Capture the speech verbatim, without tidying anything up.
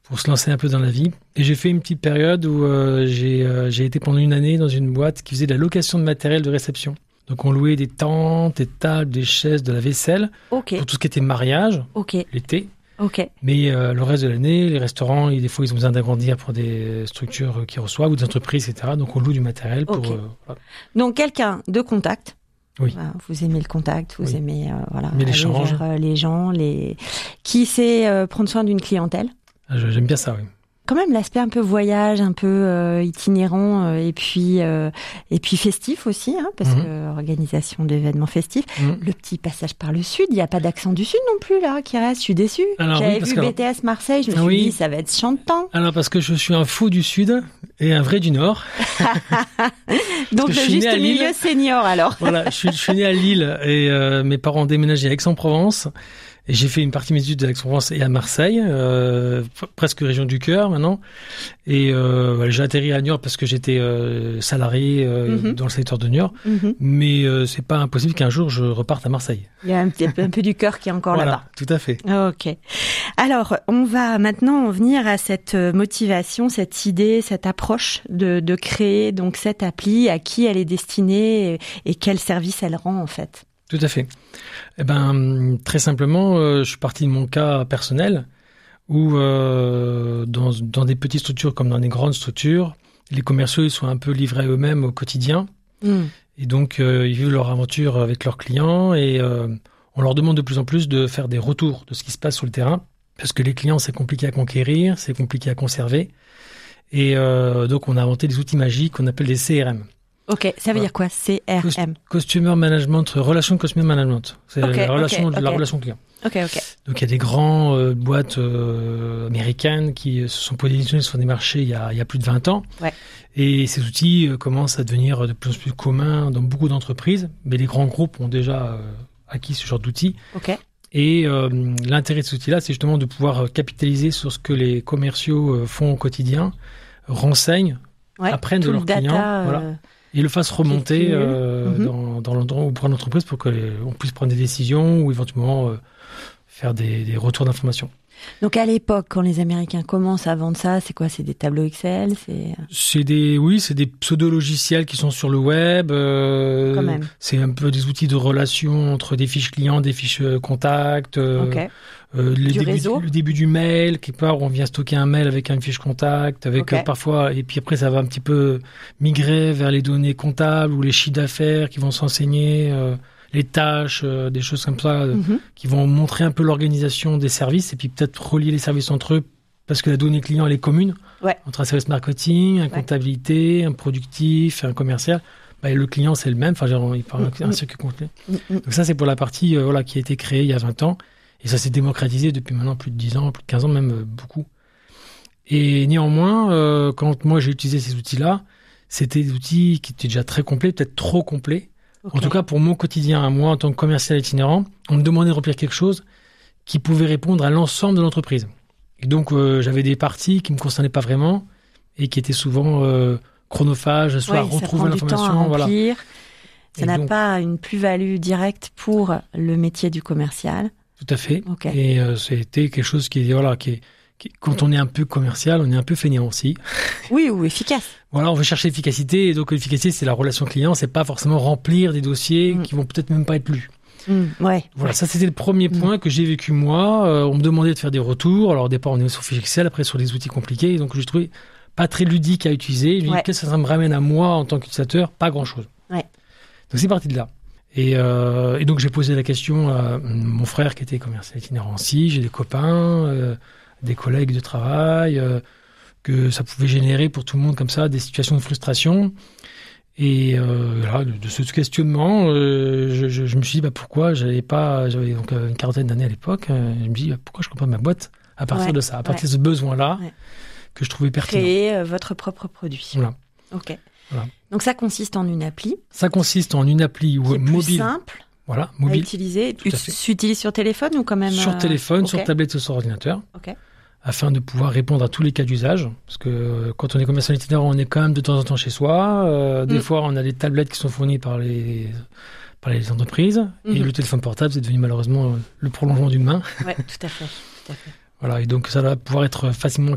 pour se lancer un peu dans la vie. Et j'ai fait une petite période où euh, j'ai, euh, j'ai été pendant une année dans une boîte qui faisait de la location de matériel de réception. Donc on louait des tentes, des tables, des chaises, de la vaisselle, okay. pour tout ce qui était mariage, okay. l'été. Okay. Mais euh, le reste de l'année, les restaurants, des fois, ils ont besoin d'agrandir pour des structures qu'ils reçoivent ou des entreprises, et cetera. Donc on loue du matériel pour... Okay. Euh, voilà. Donc quelqu'un de contact. Oui. Vous aimez le contact, vous oui. aimez euh, voilà, Mais aller l'échange. vers euh, les gens, les... qui sait euh, prendre soin d'une clientèle. Ah, je, j'aime bien ça, oui. Quand même l'aspect un peu voyage, un peu euh, itinérant euh, et puis euh, et puis festif aussi, hein, parce mmh. que organisation d'événements festifs. Mmh. Le petit passage par le sud, il y a pas d'accent du sud non plus là qui reste. Je suis déçue. Alors, J'avais oui, vu que... B T S Marseille, je me suis oui. dit ça va être chantant. Alors parce que je suis un fou du sud et un vrai du nord. Donc le juste milieu senior alors. Voilà, je suis, je suis né à Lille et euh, mes parents ont déménagé à Aix-en-Provence. Et j'ai fait une partie de mes études à Aix-en-Provence et à Marseille, euh, presque région du cœur maintenant. Et euh, voilà, j'ai atterri à Niort parce que j'étais euh, salarié euh, mm-hmm. dans le secteur de Niort. Mm-hmm. Mais euh, c'est pas impossible qu'un jour je reparte à Marseille. Il y a un, petit, un peu du cœur qui est encore voilà, là-bas. Tout à fait. Ok. Alors, on va maintenant en venir à cette motivation, cette idée, cette approche de, de créer donc cette appli, à qui elle est destinée et, et quel service elle rend en fait. Tout à fait. Eh ben, très simplement, euh, je suis parti de mon cas personnel où, euh, dans, dans des petites structures comme dans des grandes structures, les commerciaux ils sont un peu livrés à eux-mêmes au quotidien. Mm. Et donc, euh, ils vivent leur aventure avec leurs clients et euh, on leur demande de plus en plus de faire des retours de ce qui se passe sur le terrain parce que les clients, c'est compliqué à conquérir, c'est compliqué à conserver. Et euh, donc, on a inventé des outils magiques qu'on appelle des C R M. Ok, ça veut voilà. dire quoi, C R M? Customer Management, relation Customer Management. C'est okay, la relation, okay, la okay. relation client. Ok, ok. Donc il y a des grandes euh, boîtes euh, américaines qui se sont positionnées sur des marchés il y a, il y a plus de vingt ans. Ouais. Et ces outils euh, commencent à devenir de plus en plus communs dans beaucoup d'entreprises. Mais les grands groupes ont déjà euh, acquis ce genre d'outils. Ok. Et euh, l'intérêt de cet outil-là, c'est justement de pouvoir capitaliser sur ce que les commerciaux euh, font au quotidien, renseignent, ouais, apprennent de leurs data, clients. Euh... Voilà. Et le fasse remonter euh, mm-hmm. dans, dans l'endroit où prend l'entreprise pour qu'on puisse prendre des décisions ou éventuellement euh, faire des, des retours d'informations. Donc à l'époque, quand les Américains commencent à vendre ça, c'est quoi? C'est des tableaux Excel? C'est, c'est des, oui, c'est des pseudo-logiciels qui sont sur le web. Euh, quand même. C'est un peu des outils de relation entre des fiches clients, des fiches contacts. Euh, okay. Euh, le, du début, réseau. le début du mail, quelque part où on vient stocker un mail avec une fiche contact, avec okay. euh, parfois, et puis après ça va un petit peu migrer vers les données comptables ou les chiffres d'affaires qui vont s'enseigner, euh, les tâches, euh, des choses comme ça, euh, mm-hmm. qui vont montrer un peu l'organisation des services et puis peut-être relier les services entre eux parce que la donnée client elle est commune ouais. entre un service marketing, un ouais. comptabilité, un productif, un commercial. Bah, le client c'est le même, enfin genre, il parle mm-hmm. un circuit complet. Mm-hmm. Donc ça c'est pour la partie euh, voilà qui a été créée il y a vingt ans. Et ça s'est démocratisé depuis maintenant plus de dix ans, plus de quinze ans, même euh, beaucoup. Et néanmoins, euh, quand moi j'ai utilisé ces outils-là, c'était des outils qui étaient déjà très complets, peut-être trop complets. Okay. En tout cas, pour mon quotidien, à moi, en tant que commercial itinérant, on me demandait de remplir quelque chose qui pouvait répondre à l'ensemble de l'entreprise. Et donc, euh, j'avais des parties qui ne me concernaient pas vraiment et qui étaient souvent euh, chronophages, soit ouais, à retrouver l'information. Ça prend du temps à remplir. Voilà. Ça et n'a donc, pas une plus-value directe pour le métier du commercial. Tout à fait. Okay. Et euh, c'était quelque chose qui, voilà, qui, qui, quand on est un peu commercial, on est un peu fainéant aussi. Oui, ou efficace. Voilà, on veut chercher l'efficacité. Et donc, l'efficacité, c'est la relation client. C'est pas forcément remplir des dossiers mm. qui vont peut-être même pas être lus. Mm, ouais. Voilà, ça, c'était le premier mm. point que j'ai vécu moi. Euh, on me demandait de faire des retours. Alors, au départ, on est sur fichier Excel, après sur des outils compliqués. Et donc, je trouvais pas très ludique à utiliser. Je me dis, ouais. qu'est-ce que ça me ramène à moi en tant qu'utilisateur? Pas grand-chose. Ouais. Donc, c'est parti de là. Et, euh, et donc j'ai posé la question à mon frère qui était commercial itinérant aussi, j'ai des copains, euh, des collègues de travail, euh, que ça pouvait générer pour tout le monde comme ça des situations de frustration. Et euh, là, de, de ce questionnement, euh, je, je, je me suis dit bah, pourquoi j'avais pas, j'avais donc une quarantaine d'années à l'époque, euh, je me dis bah, pourquoi je ne crée pas ma boîte à partir ouais, de ça, à partir ouais. de ce besoin-là ouais. que je trouvais pertinent. Créer euh, votre propre produit. Voilà. Ok. Voilà. Donc ça consiste en une appli. Ça consiste en une appli qui est mobile. Plus simple. Voilà, mobile. À utiliser. S'utilise sur téléphone ou quand même Sur euh... téléphone, okay. sur tablette ou sur ordinateur. Ok. Afin de pouvoir répondre à tous les cas d'usage. Parce que quand on est commercial itinérant, on est quand même de temps en temps chez soi. Euh, mm. Des fois, on a des tablettes qui sont fournies par les, par les entreprises. Mm-hmm. Et le téléphone portable, c'est devenu malheureusement le prolongement d'une main. Oui, tout à fait. Tout à fait. Voilà, et donc ça va pouvoir être facilement